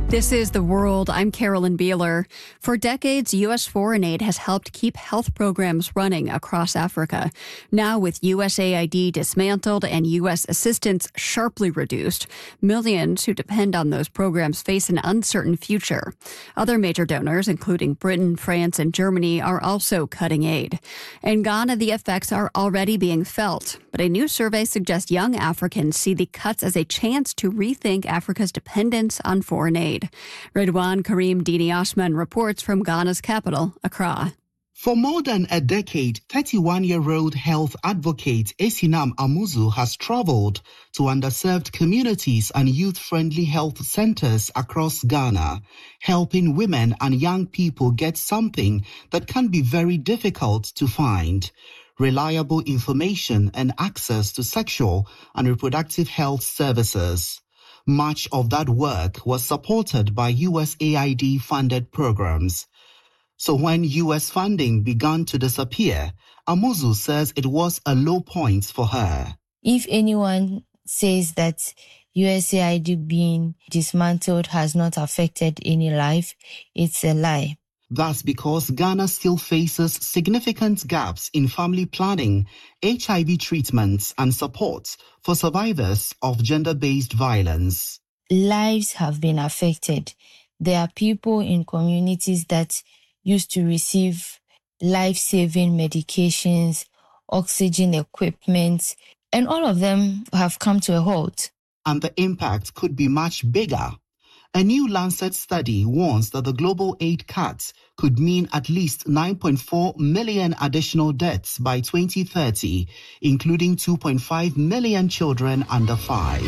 This is The World. I'm Carolyn Beeler. For decades, U.S. foreign aid has helped keep health programs running across Africa. Now, with USAID dismantled and U.S. assistance sharply reduced, millions who depend on those programs face an uncertain future. Other major donors, including Britain, France, and Germany, are also cutting aid. In Ghana, the effects are already being felt, but a new survey suggests young Africans see the cuts as a chance to rethink Africa's dependence on foreign aid. Redwan Karim Dini Osman reports from Ghana's capital, Accra. For more than a decade, 31-year-old health advocate Esinam Amuzu has traveled to underserved communities and youth-friendly health centers across Ghana, helping women and young people get something that can be very difficult to find: reliable information and access to sexual and reproductive health services. Much of that work was supported by USAID-funded programs. So when U.S. funding began to disappear, Amuzu says it was a low point for her. If anyone says that USAID being dismantled has not affected any life, it's a lie. That's because Ghana still faces significant gaps in family planning, HIV treatments, and support for survivors of gender-based violence. Lives have been affected. There are people in communities that used to receive life-saving medications, oxygen equipment, and all of them have come to a halt. And the impact could be much bigger. A new Lancet study warns that the global aid cuts could mean at least 9.4 million additional deaths by 2030, including 2.5 million children under 5.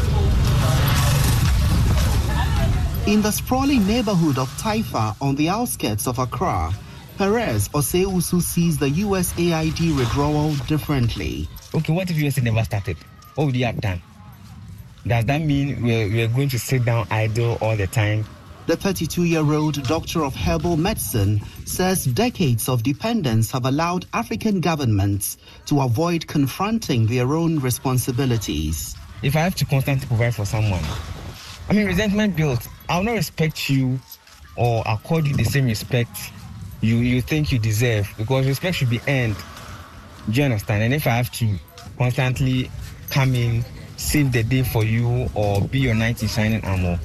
In the sprawling neighborhood of Taifa on the outskirts of Accra, Perez Oseusu sees the USAID withdrawal differently. Okay, what if USA never started? What would you have done? Does that mean we're going to sit down idle all the time? The 32-year-old doctor of herbal medicine says decades of dependence have allowed African governments to avoid confronting their own responsibilities. If I have to constantly provide for someone, resentment builds. I'll not respect you or accord you the same respect you think you deserve, because respect should be earned. Do you understand? And if I have to constantly come in, save the day for you, or be your knight in shining armor,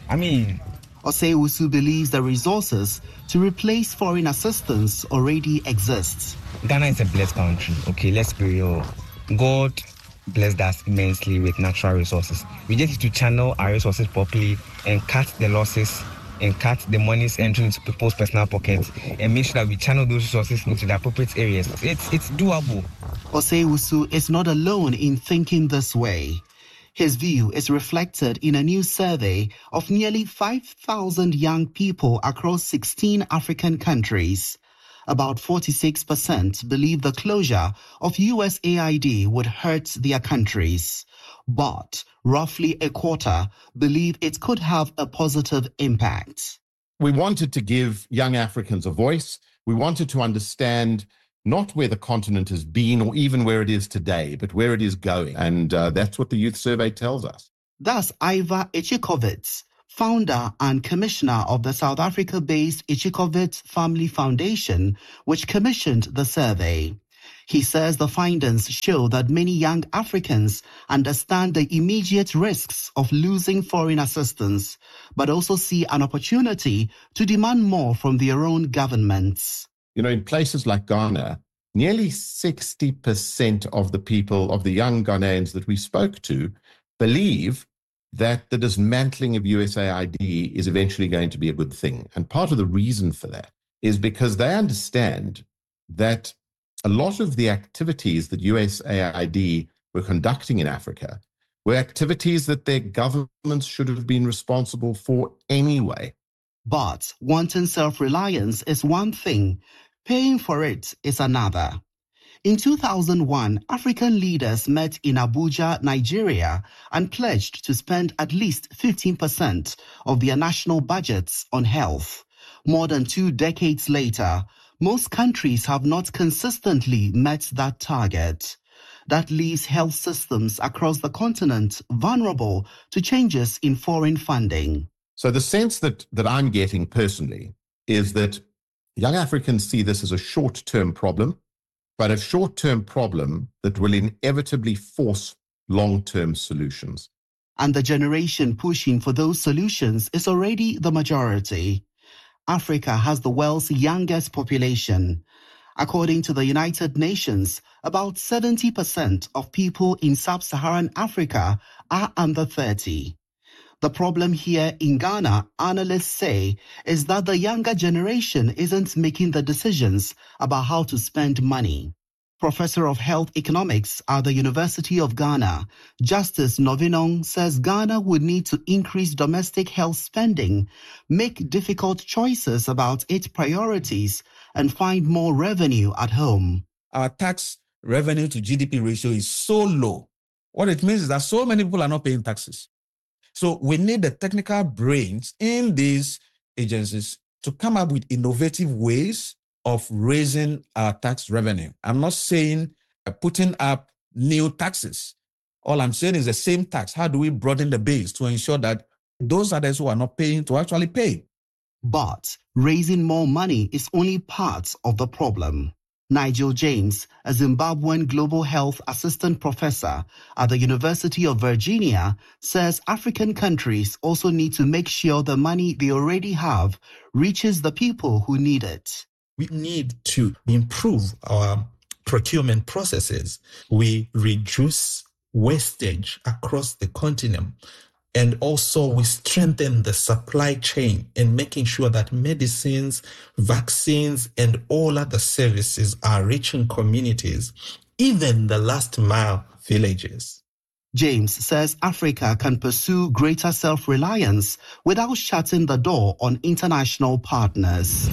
Oseusu believes the resources to replace foreign assistance already exist. Ghana is a blessed country. Okay, let's be real. God blessed us immensely with natural resources. We just need to channel our resources properly and cut the losses and cut the monies entering into people's personal pockets and make sure that we channel those resources into the appropriate areas. It's doable. Oseusu is not alone in thinking this way. His view is reflected in a new survey of nearly 5,000 young people across 16 African countries. About 46% believe the closure of USAID would hurt their countries, but roughly a quarter believe it could have a positive impact. We wanted to give young Africans a voice. We wanted to understand not where the continent has been or even where it is today, but where it is going. And that's what the youth survey tells us. That's Ivar Ichikovitz, founder and commissioner of the South Africa-based Ichikovitz Family Foundation, which commissioned the survey. He says the findings show that many young Africans understand the immediate risks of losing foreign assistance, but also see an opportunity to demand more from their own governments. In places like Ghana, nearly 60% of the people, of the young Ghanaians that we spoke to, believe that the dismantling of USAID is eventually going to be a good thing. And part of the reason for that is because they understand that a lot of the activities that USAID were conducting in Africa were activities that their governments should have been responsible for anyway. But wanting self-reliance is one thing. Paying for it is another. In 2001, African leaders met in Abuja, Nigeria, and pledged to spend at least 15% of their national budgets on health. More than 2 decades later, most countries have not consistently met that target. That leaves health systems across the continent vulnerable to changes in foreign funding. So the sense that I'm getting personally is that young Africans see this as a short-term problem, but a short-term problem that will inevitably force long-term solutions. And the generation pushing for those solutions is already the majority. Africa has the world's youngest population. According to the United Nations, about 70% of people in sub-Saharan Africa are under 30. The problem here in Ghana, analysts say, is that the younger generation isn't making the decisions about how to spend money. Professor of Health Economics at the University of Ghana, Justice Novinong, says Ghana would need to increase domestic health spending, make difficult choices about its priorities, and find more revenue at home. Our tax revenue to GDP ratio is so low. What it means is that so many people are not paying taxes. So we need the technical brains in these agencies to come up with innovative ways of raising our tax revenue. I'm not saying putting up new taxes. All I'm saying is the same tax. How do we broaden the base to ensure that those others who are not paying to actually pay? But raising more money is only part of the problem. Nigel James, a Zimbabwean global health assistant professor at the University of Virginia, says African countries also need to make sure the money they already have reaches the people who need it. We need to improve our procurement processes. We reduce wastage across the continent. And also we strengthen the supply chain in making sure that medicines, vaccines, and all other services are reaching communities, even the last mile villages. James says Africa can pursue greater self-reliance without shutting the door on international partners.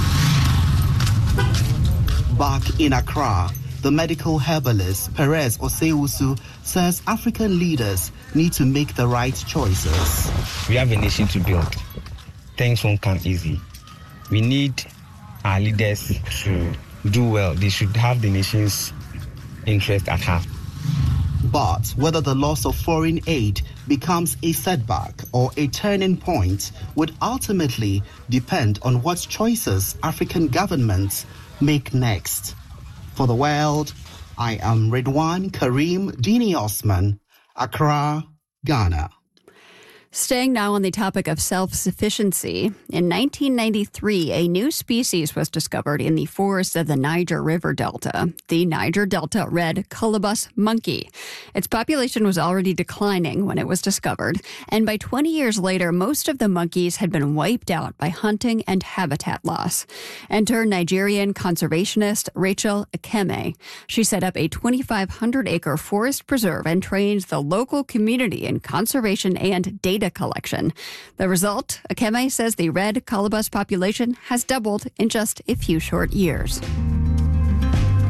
Back in Accra, the medical herbalist Perez Osewusu says African leaders need to make the right choices. We have a nation to build. Things won't come easy. We need our leaders to do well. They should have the nation's interest at heart. But whether the loss of foreign aid becomes a setback or a turning point would ultimately depend on what choices African governments make next. For the World, I am Ridwan Karim Dini Osman, Accra, Ghana. Staying now on the topic of self-sufficiency, in 1993, a new species was discovered in the forests of the Niger River Delta, the Niger Delta red colobus monkey. Its population was already declining when it was discovered, and by 20 years later, most of the monkeys had been wiped out by hunting and habitat loss. Enter Nigerian conservationist Rachel Ekeme. She set up a 2,500-acre forest preserve and trained the local community in conservation and data collection. The result, Ekeme says the red colobus population has doubled in just a few short years.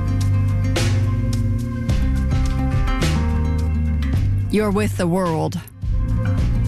You're with The World.